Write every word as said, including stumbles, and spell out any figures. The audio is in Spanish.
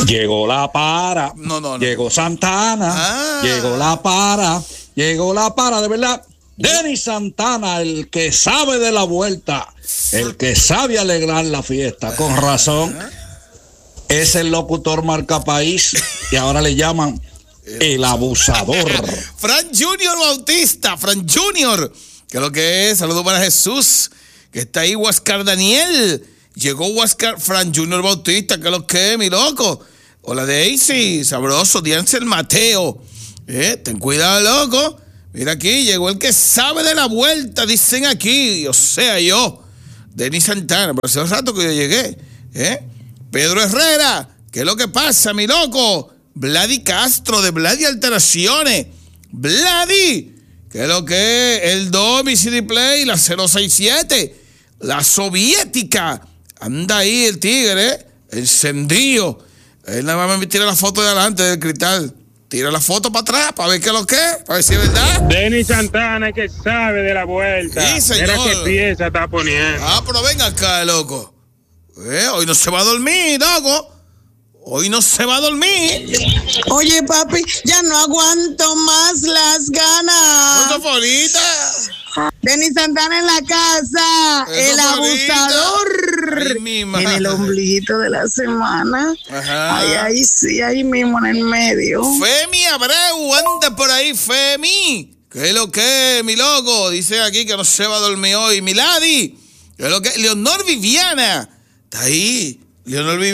Llegó la para. No, no, no. Llegó Santana. Ah. Llegó la para. Llegó la para, de verdad. Denis Santana, el que sabe de la vuelta, el que sabe alegrar la fiesta, con razón. Es el locutor marca país y ahora le llaman el abusador. Fran Junior Bautista, Fran Junior, que es lo que es. Saludos para Jesús, que está ahí. Huáscar Daniel, llegó Huáscar, Fran Junior Bautista, que es lo que es, mi loco. Hola Daisy, sabroso, Diancel Mateo. Eh, ten cuidado, loco. Mira aquí, llegó el que sabe de la vuelta, dicen aquí, o sea yo, Denis Santana, pero hace un rato que yo llegué, ¿eh? Pedro Herrera, ¿qué es lo que pasa, mi loco? Vladi Castro, de Vladi Alteraciones, Vladi, ¿qué es lo que es? El Domi C D Play, la cero seis siete, la soviética, anda ahí el tigre, ¿eh? Encendido, él nada más me tira la foto de adelante del cristal. Tira la foto para atrás para ver qué es lo que es, para ver si es verdad. Denis Santana, que sabe de la vuelta. Sí, señor. Mira qué pieza está poniendo. Ah, pero venga acá, loco. Eh, hoy no se va a dormir, loco. Hoy no se va a dormir. Oye, papi, ya no aguanto más las ganas. ¿No favorita? Denis Santana en la casa, Eso el abusador. Ay, mi madre. En el ombliguito de la semana. Ajá. Ay, ahí sí, ahí mismo en el medio. Femi Abreu, anda por ahí, Femi. ¿Qué es lo que es, mi loco? Dice aquí que no se va a dormir hoy. Milady, ¿qué es lo que es? Leonor Viviana. Está ahí. Leonor Viviana.